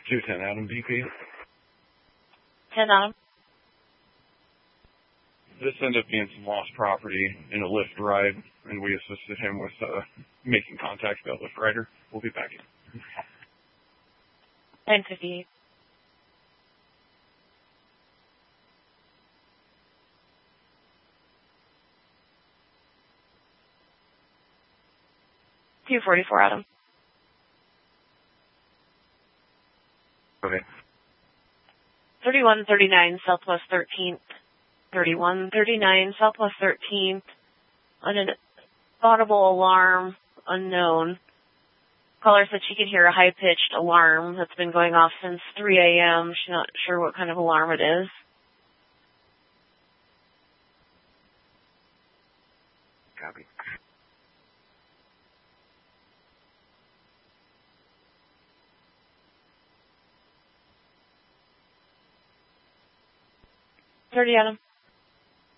210 Adam BP. 10 Adam. This ended up being some lost property in a Lyft ride, and we assisted him with making contact with that Lyft rider. We'll be back in. 10:58. $244 Adam. Okay. 3139 Southwest 13th. 3139 Southwest 13th. On an audible alarm, unknown. Caller said she could hear a high-pitched alarm that's been going off since 3 a.m. She's not sure what kind of alarm it is. Copy. $30 Adam.